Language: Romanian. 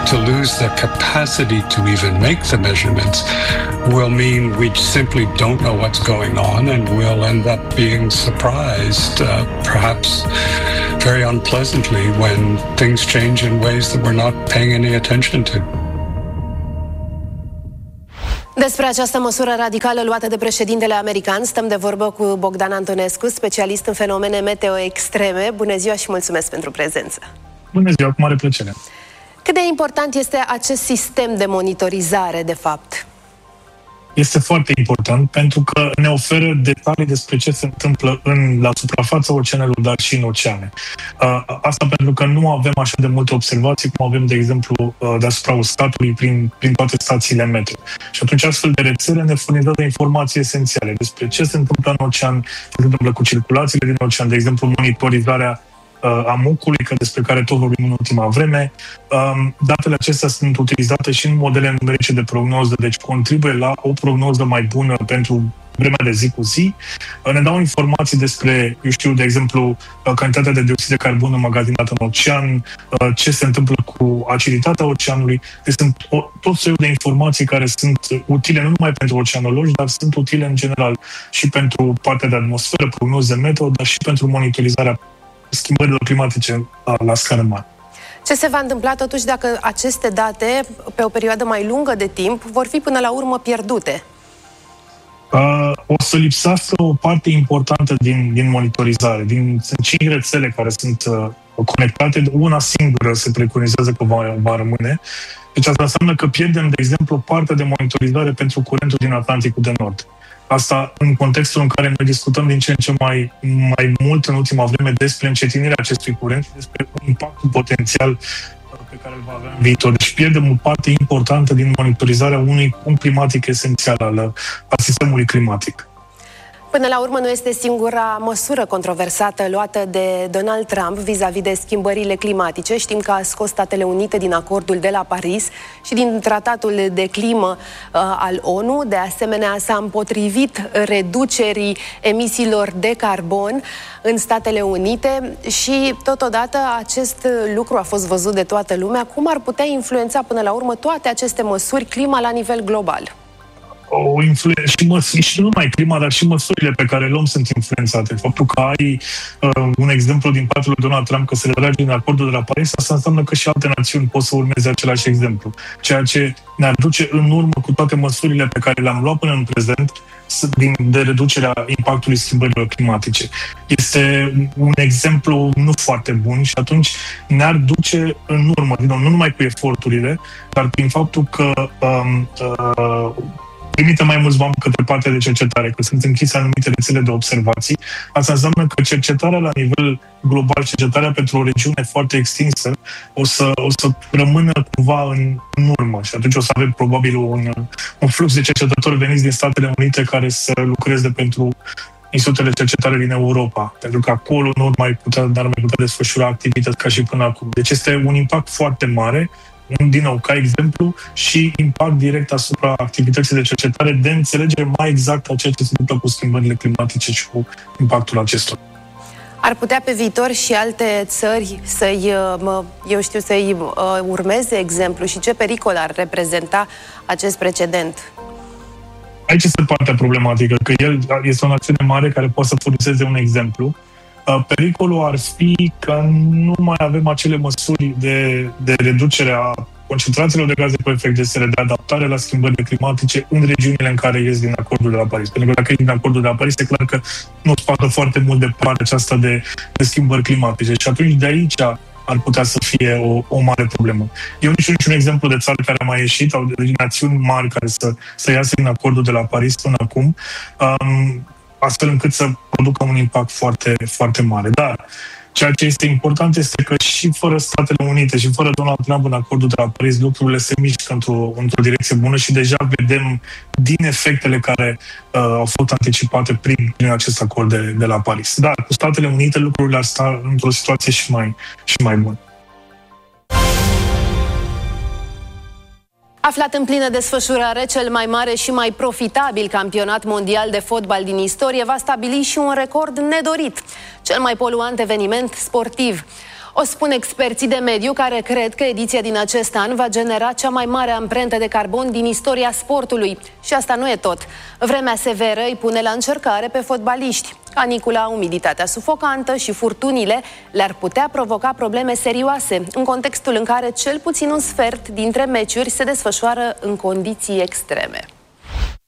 to lose the capacity to even make the measurements will mean we simply don't know what's going on, and we'll end up being surprised, perhaps very unpleasantly, when things change in ways that we're not paying any attention to. Despre această măsură radicală luată de președintele american stăm de vorbă cu Bogdan Antonescu, specialist în fenomene meteo extreme. Bună ziua și mulțumesc pentru prezență. Bună ziua, cu mare plăcere. Cât de important este acest sistem de monitorizare, de fapt? Este foarte important pentru că ne oferă detalii despre ce se întâmplă la suprafața oceanelor, dar și în oceane. Asta pentru că nu avem așa de multe observații cum avem, de exemplu, deasupra uscatului prin toate stațiile meteo. Și atunci astfel de rețele ne furnizează informații esențiale despre ce se întâmplă în ocean, ce se întâmplă cu circulațiile din ocean, de exemplu, monitorizarea amucului, despre care tot vorbim în ultima vreme. Datele acestea sunt utilizate și în modele numerice de prognoză, deci contribuie la o prognoză mai bună pentru vremea de zi cu zi. Ne dau informații despre, de exemplu, cantitatea de dioxid de carbon înmagazinată în ocean, ce se întâmplă cu aciditatea oceanului. Deci sunt tot soiul de informații care sunt utile nu numai pentru oceanologi, dar sunt utile în general și pentru partea de atmosferă, prognoze meteo, dar și pentru monitorizarea schimbărilor climatice la scară mare. Ce se va întâmpla totuși dacă aceste date, pe o perioadă mai lungă de timp, vor fi până la urmă pierdute? O să lipsească o parte importantă din monitorizare. Sunt 5 rețele care sunt conectate, una singură se preconizează că va rămâne. Deci asta înseamnă că pierdem, de exemplu, partea de monitorizare pentru curentul din Atlanticul de Nord. Asta în contextul în care noi discutăm din ce în ce mai mult în ultima vreme despre încetinirea acestui curent și despre impactul potențial pe care îl va avea în viitor. Deci pierdem o parte importantă din monitorizarea unui punct climatic esențial al sistemului climatic. Până la urmă, nu este singura măsură controversată luată de Donald Trump vis-a-vis de schimbările climatice. Știm că a scos Statele Unite din acordul de la Paris și din tratatul de climă al ONU. De asemenea, s-a împotrivit reducerii emisiilor de carbon în Statele Unite și, totodată, acest lucru a fost văzut de toată lumea. Cum ar putea influența, până la urmă, toate aceste măsuri clima la nivel global? O influență și nu numai clima, dar și măsurile pe care le luăm sunt influențate. Faptul că ai un exemplu din partea lui Donald Trump că se retrage din acordul de la Paris, asta înseamnă că și alte națiuni pot să urmeze același exemplu. Ceea ce ne-ar duce în urmă cu toate măsurile pe care le-am luat până în prezent de reducerea impactului schimbărilor climatice. Este un exemplu nu foarte bun și atunci ne-ar duce în urmă, din nou, nu numai cu eforturile, dar prin faptul că limită mai mulți bani către partea de cercetare, că sunt închise anumite rețele de observații. Asta înseamnă că cercetarea la nivel global, cercetarea pentru o regiune foarte extinsă, o să rămână cumva în urmă și atunci o să avem probabil un flux de cercetători veniți din Statele Unite care să lucreze pentru institutele de cercetare din Europa, pentru că acolo n-ar mai putea desfășura activități ca și până acum. Deci este un impact foarte mare, din nou, ca exemplu, și impact direct asupra activității de cercetare de înțelegere mai exact a ceea ce se întâmplă cu schimbările climatice și cu impactul acestora. Ar putea pe viitor și alte țări să-i urmeze exemplu și ce pericol ar reprezenta acest precedent? Aici este partea problematică, că el este o națiune mare care poate să furnizeze un exemplu. Pericolul ar fi că nu mai avem acele măsuri de reducere a concentrațiilor de gaze cu efect de seră, de adaptare la schimbările climatice în regiunile în care ies din acordul de la Paris. Pentru că dacă ești din acordul de la Paris, e clar că nu îți facă foarte mult de partea aceasta de schimbări climatice. Și atunci de aici ar putea să fie o mare problemă. Eu nu știu niciun exemplu de țară care a mai ieșit, sau de națiuni mari care să iasă din acordul de la Paris până acum, astfel încât să producă un impact foarte, foarte mare. Dar ceea ce este important este că și fără Statele Unite și fără Donald Trump în acordul de la Paris, lucrurile se mișcă într-o direcție bună și deja vedem din efectele care au fost anticipate prin acest acord de la Paris. Dar cu Statele Unite lucrurile ar sta într-o situație și mai bună. Aflat în plină desfășurare, cel mai mare și mai profitabil campionat mondial de fotbal din istorie va stabili și un record nedorit, cel mai poluant eveniment sportiv. O spun experții de mediu care cred că ediția din acest an va genera cea mai mare amprentă de carbon din istoria sportului. Și asta nu e tot. Vremea severă îi pune la încercare pe fotbaliști. Canicula, umiditatea sufocantă și furtunile le-ar putea provoca probleme serioase, în contextul în care cel puțin un sfert dintre meciuri se desfășoară în condiții extreme.